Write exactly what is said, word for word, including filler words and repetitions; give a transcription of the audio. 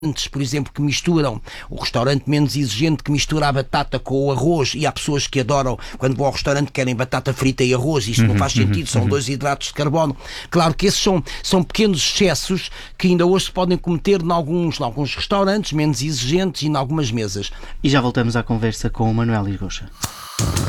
por exemplo, que misturam, o restaurante menos exigente que mistura a batata com o arroz, e há pessoas que adoram, quando vão ao restaurante, querem batata frita e arroz, isto não faz sentido, são dois hidratos de carbono. Claro que esses são, são pequenos excessos que ainda hoje se podem cometer em alguns, em alguns restaurantes menos exigentes e em algumas mesas. E já voltamos à conversa com o Manuel Irgoxa.